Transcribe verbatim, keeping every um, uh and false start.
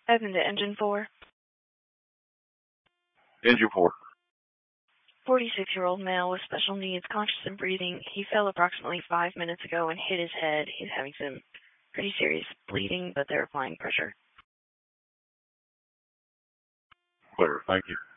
Evan to Engine four. Engine four. forty-six-year-old male with special needs, conscious and breathing. He fell approximately five minutes ago and hit his head. He's having some pretty serious bleeding, but they're applying pressure. Clear, thank you.